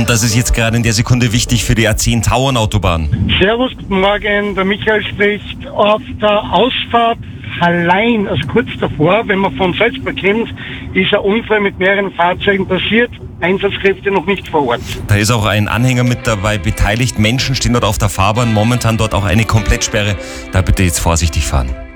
Und das ist jetzt gerade in der Sekunde wichtig für die A10-Tauern-Autobahn. Servus, guten Morgen, der Michael spricht. Auf der Ausfahrt Hallein, also kurz davor, wenn man von Salzburg kommt, ist ein Unfall mit mehreren Fahrzeugen passiert. Einsatzkräfte noch nicht vor Ort. Da ist auch ein Anhänger mit dabei beteiligt. Menschen stehen dort auf der Fahrbahn. Momentan dort auch eine Komplettsperre. Da bitte jetzt vorsichtig fahren.